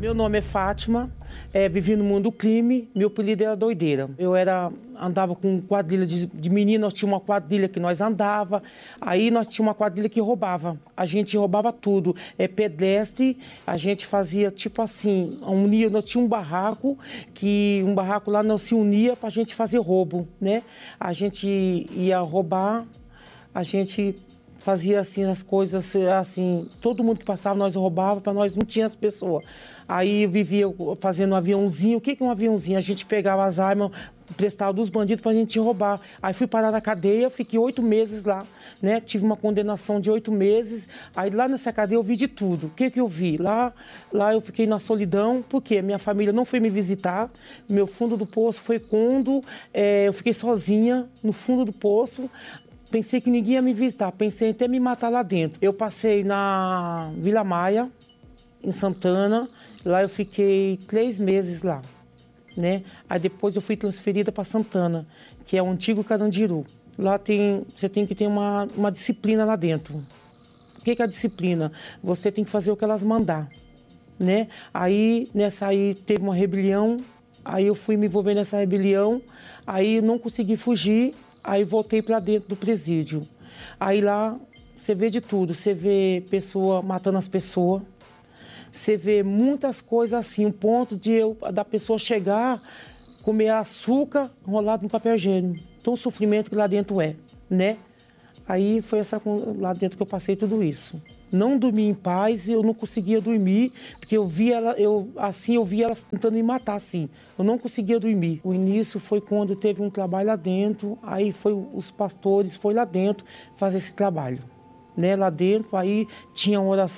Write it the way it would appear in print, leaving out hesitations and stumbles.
Meu nome é Fátima, vivi no mundo do crime, meu apelido era Doideira. Andava com quadrilha de meninos, nós tínhamos uma quadrilha que nós andava, aí nós tínhamos uma quadrilha que roubava. A gente roubava tudo, pedestre, a gente fazia tipo assim, nós tínhamos um barraco lá nós se unia pra gente fazer roubo, né? A gente ia roubar, a gente fazia assim as coisas, assim, todo mundo que passava nós roubava, para nós não tinha as pessoas. Aí eu vivia fazendo um aviãozinho. O que é um aviãozinho? A gente pegava as armas, emprestava dos bandidos pra gente roubar. Aí fui parar na cadeia, fiquei 8 meses lá, né? Tive uma condenação de 8 meses. Aí lá nessa cadeia eu vi de tudo. O que eu vi? Lá eu fiquei na solidão, porque minha família não foi me visitar. Meu fundo do poço foi quando eu fiquei sozinha no fundo do poço. Pensei que ninguém ia me visitar, pensei em até me matar lá dentro. Eu passei na Vila Maia, em Santana, lá eu fiquei 3 meses lá, né? Aí depois eu fui transferida para Santana, que é o antigo Carandiru. Lá você tem que ter uma disciplina lá dentro. O que é a disciplina? Você tem que fazer o que elas mandar, né? Aí teve uma rebelião, aí eu fui me envolver nessa rebelião, aí eu não consegui fugir. Aí voltei para dentro do presídio. Aí lá você vê de tudo, você vê pessoa matando as pessoas, você vê muitas coisas assim, um ponto da pessoa chegar, comer açúcar enrolado no papel higiênico. Então o sofrimento que lá dentro né? Aí foi lá dentro que eu passei tudo isso. Não dormi em paz, eu não conseguia dormir, porque eu via elas tentando me matar, assim. Eu não conseguia dormir. O início foi quando teve um trabalho lá dentro, aí os pastores, foi lá dentro fazer esse trabalho. Né? Lá dentro, aí tinha uma oração.